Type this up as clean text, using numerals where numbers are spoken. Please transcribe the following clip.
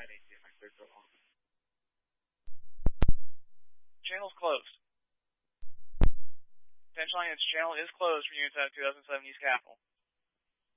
Channel's closed. Attention line, its channel is closed for units out of 2007 East Capitol.